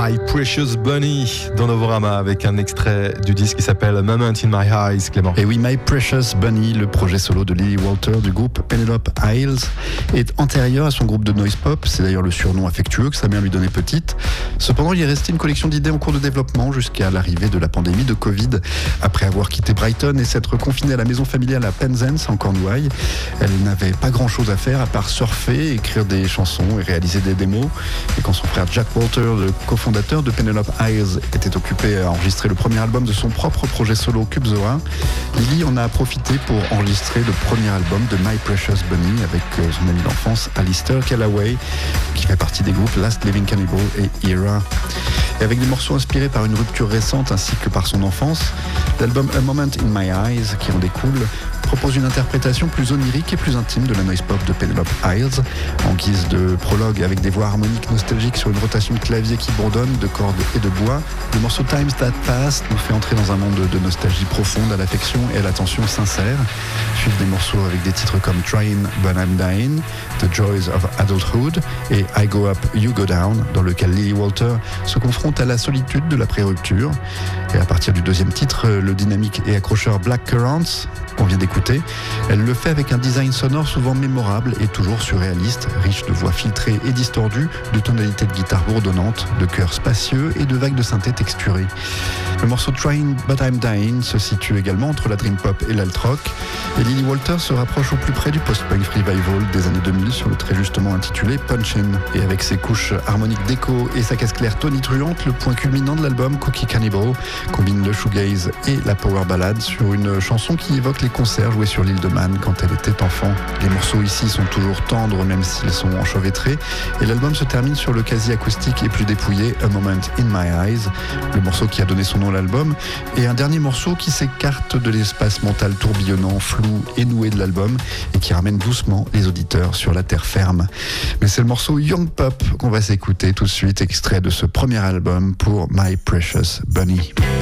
My Precious Bunny dans Novorama avec un extrait du disque qui s'appelle Moment in My Eyes, Clément. Et oui, My Precious Bunny, le projet solo de Lily Walter du groupe Penelope Isles, est antérieur à son groupe de noise pop. C'est d'ailleurs le surnom affectueux que sa mère lui donnait petite. Cependant, il est resté une collection d'idées en cours de développement jusqu'à l'arrivée de la pandémie de Covid. Après avoir quitté Brighton et s'être confinée à la maison familiale à Penzance en Cornouailles, elle n'avait pas grand-chose à faire à part surfer, écrire des chansons et réaliser des démos. Et quand son frère Jack Walter, le cofondateur de Penelope Isles, était occupé à enregistrer le premier album de son propre projet solo Cube Zoa, Lily en a profité pour enregistrer le premier album de My Precious Bunny avec son ami d'enfance Alistair Callaway, qui fait partie des groupes Last Living Cannibal et Era. Et avec des morceaux inspirés par une rupture récente ainsi que par son enfance, l'album A Moment in My Eyes, qui en découle, propose une interprétation plus onirique et plus intime de la noise pop de Penelope Isles, en guise de prologue avec des voix harmoniques nostalgiques sur une rotation de clavier qui bourdonne, de cordes et de bois. Le morceau Times That Passed nous fait entrer dans un monde de nostalgie profonde, à l'affection et à l'attention sincère. Suivent des morceaux avec des titres comme Trying But I'm Dying, The Joys of Adulthood et I Go Up, You Go Down, dans lequel Lily Walter se confronte à la solitude de la pré-rupture. Et à partir du deuxième titre, le dynamique et accrocheur Black Currants, qu'on vient d'écouter, elle le fait avec un design sonore souvent mémorable et toujours surréaliste, riche de voix filtrées et distordues, de tonalités de guitare bourdonnantes, de chœurs spacieux et de vagues de synthé texturées. Le morceau Trying But I'm Dying se situe également entre la dream pop et l'alt-rock, et Lily Walter se rapproche au plus près du post-punk revival des années 2000 sur le très justement intitulé Punchin'. Et avec ses couches harmoniques d'écho et sa caisse claire tonitruante, le point culminant de l'album, Cookie Cannibal, combine le shoegaze et la power ballad sur une chanson qui évoque les concerts joués sur l'île de Man quand elle était enfant. Les morceaux ici sont toujours tendres même s'ils sont enchevêtrés, et l'album se termine sur le quasi-acoustique et plus dépouillé A Moment in My Eyes, le morceau qui a donné son nom à l'album, et un dernier morceau qui s'écarte de l'espace mental tourbillonnant, flou et noué de l'album et qui ramène doucement les auditeurs sur la terre ferme. Mais c'est le morceau Young Pop qu'on va s'écouter tout de suite, extrait de ce premier album pour My Precious Bunny.